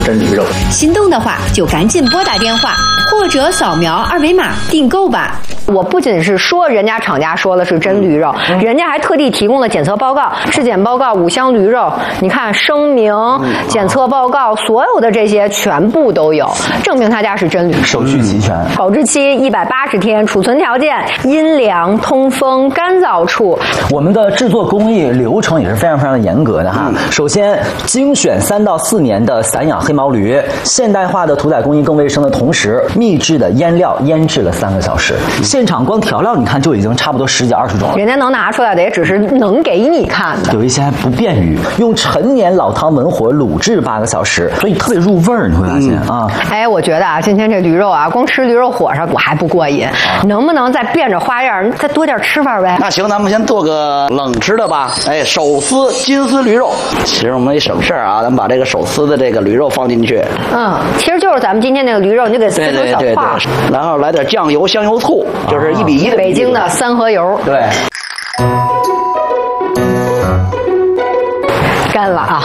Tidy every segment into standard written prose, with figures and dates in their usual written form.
真驴肉。 心动的话就赶紧拨打电话或者扫描二维码订购吧。 我不仅是说人家厂家说了是真驴肉，人家还特地提供了检测报告、质检报告、5箱驴肉，你看声明、检测报告，所有的这些全部都有，证明他家是真驴， 手续齐全。 保质期180天，储存条件阴凉、通风、干燥处。 我们的制作工艺流程也是非常非常的严格的哈。首先，精选3到4年的散养黑毛驴，现代化的屠宰工艺更卫生的同时，秘制的腌料腌制了3个小时。现场光调料你看就已经差不多10几20种了， 人家能拿出来的也只是能给你看的， 有一些还不便于用陈年老汤文火卤制8个小时，所以特别入味儿。你会发现啊， 哎，我觉得啊，今天这驴肉啊，光吃驴肉火烧我还不过瘾，能不能再变着花样再多点吃法呗？ 那行，咱们先做个冷吃的吧。哎，手撕金丝驴肉，其实我们也省事儿啊，咱们把这个手撕的这个驴肉放进去。 其实就是咱们今天那个驴肉，你就给撕成小块， 然后来点酱油、香油、醋，就是1比1的。 北京的3合油。 对。 干了啊！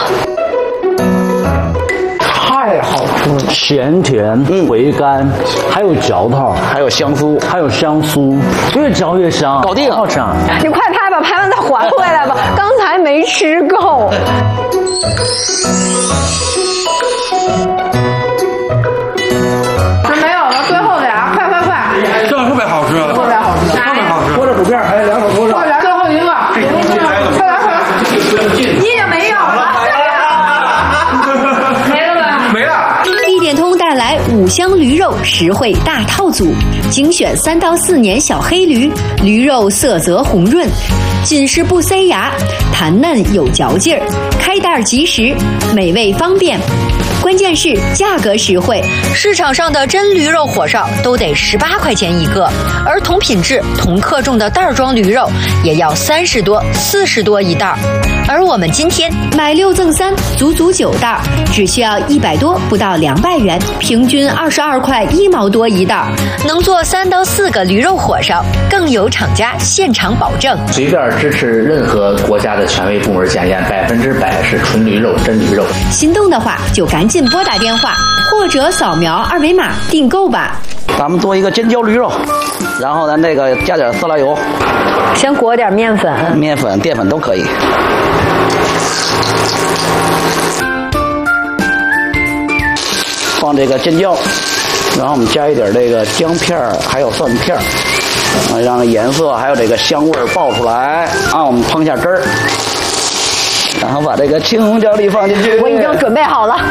太好吃了， 咸甜回甘，还有嚼头， 还有香酥， 越嚼越香， 搞定， 好吃啊！ 你快拍吧，拍完再还回来吧，刚才没吃够。没有了，最后俩，快！ 这特别好吃， 特别好吃， 锅这煮片还有2手锅上， 最后一个，快来！你已经没有了， 没了。 一点通带来5箱驴肉实惠大套组，精选3到4年小黑驴，驴肉色泽红润，紧实不塞牙，弹嫩有嚼劲儿，开袋即食，美味方便。关键是价格实惠，市场上的真驴肉火烧都得18块钱一个，而同品质、同克重的袋装驴肉也要30多、40多一袋。而我们今天买6赠3，足足9袋，只需要100多，不到200元，平均22块1毛多一袋，能做3到4个驴肉火烧，更有厂家现场保证。 随便支持任何国家的权威部门检验，100%是纯驴肉、真驴肉。 心动的话就赶紧拨打电话或者扫描二维码订购吧。 咱们做一个尖椒驴肉，然后咱这个加点色拉油， 先裹点面粉、 淀粉都可以。放这个尖椒，然后我们加一点这个姜片还有蒜片让颜色还有这个香味爆出来啊！我们烹一下汁儿，然后把这个青红椒粒放进去。 我已经准备好了。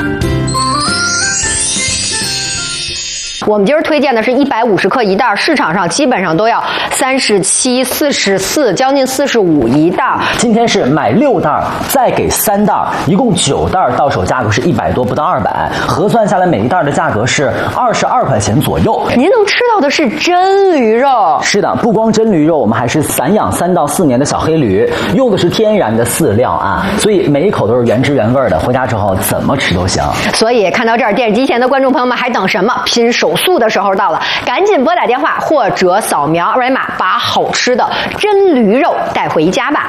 我们今儿推荐的是150克一袋，市场上基本上都要37、44，将近45一袋。 今天是买6袋，再给3袋，一共9袋，到手价格是100多，不到200，核算下来每一袋的价格是22块钱左右。 您能吃到的是真驴肉。 是的，不光真驴肉，我们还是散养3到4年的小黑驴，用的是天然的饲料啊，所以每一口都是原汁原味的，回家之后怎么吃都行。 所以看到这儿，电视机前的观众朋友们还等什么？拼手速的时候到了，赶紧拨打电话或者扫描二维码，把好吃的真驴肉带回家吧。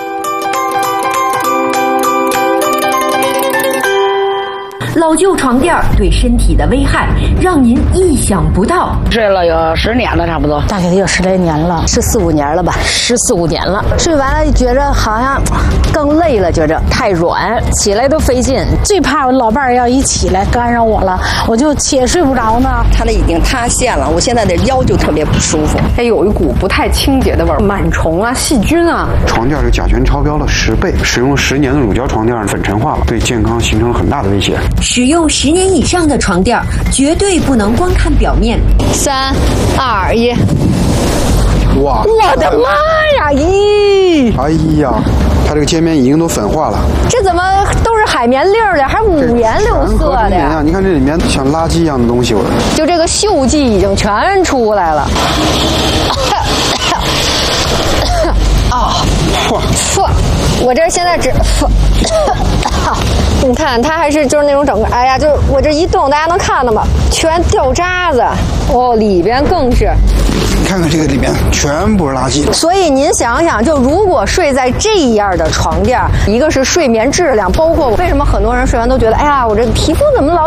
老旧床垫对身体的危害让您意想不到。 睡了有10年了，差不多， 大概得有10来年了，14、15年了吧，14、15年了。睡完了觉着好像更累了，觉着太软，起来都费劲。 最怕我老伴儿要一起来干扰我了，我就且睡不着呢。 他那已经塌陷了，我现在的腰就特别不舒服， 有一股不太清洁的味儿，螨虫啊、细菌啊。 床垫是甲醛超标了10倍，使用10年的乳胶床垫粉尘化了，对健康形成了很大的威胁。 使用10年以上的床垫，绝对不能光看表面。 3、2、1， 哇！ 我的妈呀！咦！ 哎呀，它这个界面已经都粉化了。 这怎么都是海绵粒儿的，还5颜6色的呀？ 你看这里面像垃圾一样的东西， 就这个锈迹已经全出来了。我这现在你看它还是就是那种整个，哎呀，就是我这一动，大家能看到吗？全掉渣子，里边更是。 你看看这个里面全部是垃圾。 所以您想想，就如果睡在这样的床垫，一个是睡眠质量，包括为什么很多人睡完都觉得，哎呀，我这皮肤怎么老